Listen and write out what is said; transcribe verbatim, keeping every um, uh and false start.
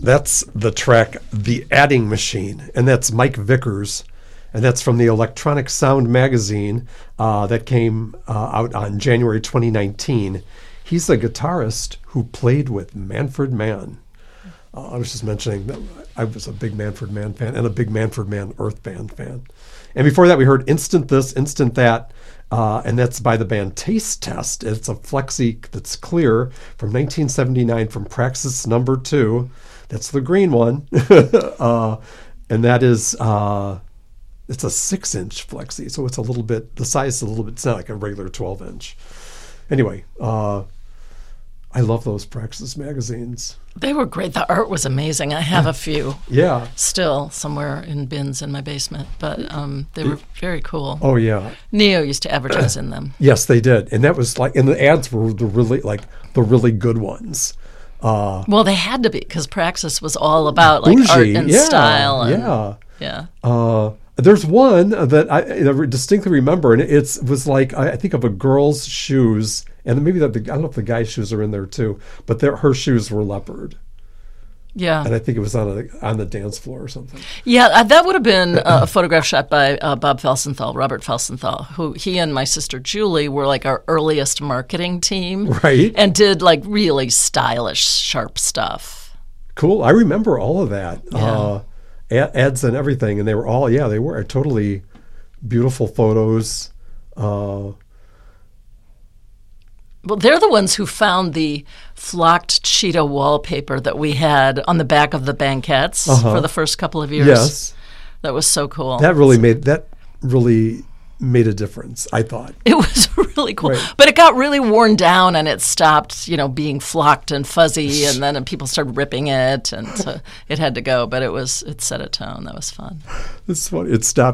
That's the track The Adding Machine, and that's Mike Vickers, and that's from the Electronic Sound magazine uh, that came uh, out on January twenty nineteen. He's a guitarist who played with Manfred Mann. Uh, I was just mentioning that I was a big Manfred Mann fan and a big Manfred Mann Earth Band fan. And before that, we heard Instant This, Instant That, uh, and that's by the band Taste Test. It's a flexi that's clear from nineteen seventy-nine from Praxis number two. That's the green one. uh, and that is, uh, it's a six-inch flexi, so it's a little bit, the size is a little bit, it's not like a regular twelve-inch. Anyway, uh, I love those Praxis magazines. They were great. The art was amazing. I have a few Yeah. still somewhere in bins in my basement, but um, they were very cool. Oh, yeah. Neo used to advertise in them. Yes, they did. And that was like, and the ads were the really, like, the really good ones. Uh, Well, they had to be, because Praxis was all about like bougie, art and yeah, style. And, yeah. Yeah. Uh, there's one that I, I distinctly remember, and it's, it was like, I, I think of a girl's shoes, and maybe that the, I don't know if the guy's shoes are in there too, but her shoes were leopard. Yeah. And I think it was on a, on the dance floor or something. Yeah, uh, that would have been uh, a photograph shot by uh, Bob Felsenthal, Robert Felsenthal, who he and my sister Julie were like our earliest marketing team. Right. And did like really stylish, sharp stuff. Cool. I remember all of that. Yeah. Uh, ad- ads and everything. And they were all, yeah, they were totally beautiful photos. Uh, Well, they're the ones who found the flocked cheetah wallpaper that we had on the back of the banquettes Uh-huh. for the first couple of years. yes. That was so cool. That really made, that really made a difference, I thought. It was really cool. Right. But it got really worn down and it stopped, you know, being flocked and fuzzy, and then people started ripping it, and so it had to go. But it was, it set a tone. That was fun. It's funny. It stopped